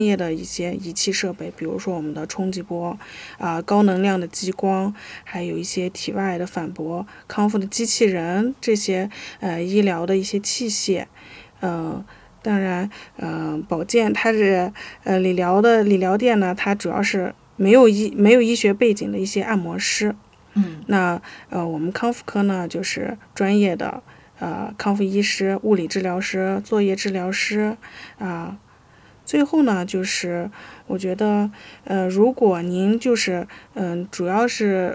业的一些仪器设备，比如说我们的冲击波高能量的激光，还有一些体外的反搏康复的机器人，这些医疗的一些器械。当然保健它是理疗店呢，它主要是没有医学背景的一些按摩师。那我们康复科呢，就是专业的康复医师、物理治疗师、作业治疗师最后呢，就是我觉得如果您就是主要是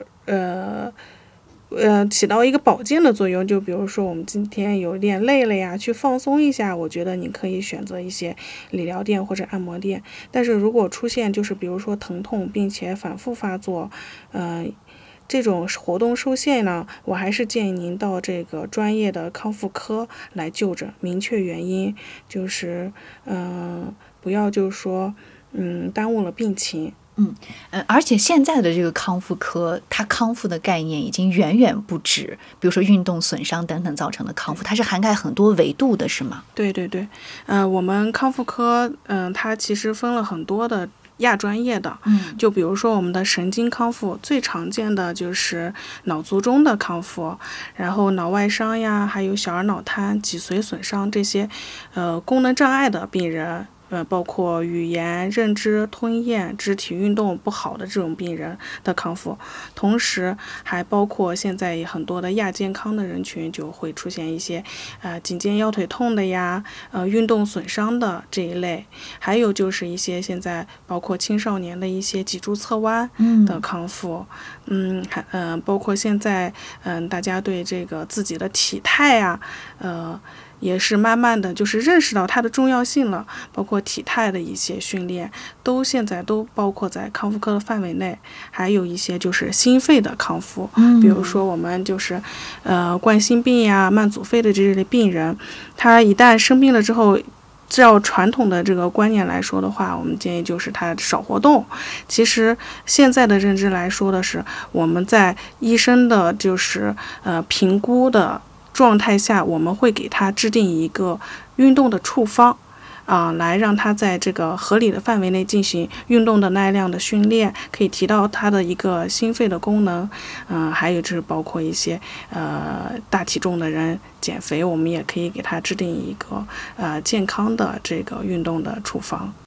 起到一个保健的作用，就比如说我们今天有点累了呀，去放松一下，我觉得你可以选择一些理疗店或者按摩店。但是如果出现就是比如说疼痛并且反复发作，这种活动受限呢，我还是建议您到这个专业的康复科来就诊，明确原因，就是不要就是说耽误了病情。 而且现在的这个康复科，它康复的概念已经远远不止，比如说运动损伤等等造成的康复，它是涵盖很多维度的，是吗？ 对，我们康复科它其实分了很多的亚专业的，就比如说我们的神经康复，最常见的就是脑卒中的康复，然后脑外伤呀，还有小儿脑瘫、脊髓损伤这些功能障碍的病人。包括语言、认知、吞咽、肢体运动不好的这种病人的康复，同时还包括现在很多的亚健康的人群就会出现一些颈肩腰腿痛的呀，运动损伤的这一类，还有就是一些现在包括青少年的一些脊柱侧弯的康复，包括现在大家对这个自己的体态也是慢慢的就是认识到它的重要性了，包括体态的一些训练现在都包括在康复科的范围内。还有一些就是心肺的康复，比如说我们就是冠心病呀、慢阻肺的这类病人，他一旦生病了之后，照传统的这个观念来说的话，我们建议就是他少活动。其实现在的认知来说的是，我们在医生的就是评估的状态下，我们会给他制定一个运动的处方来让他在这个合理的范围内进行运动的耐量的训练，可以提到他的一个心肺的功能。还有就是包括一些大体重的人减肥，我们也可以给他制定一个健康的这个运动的处方。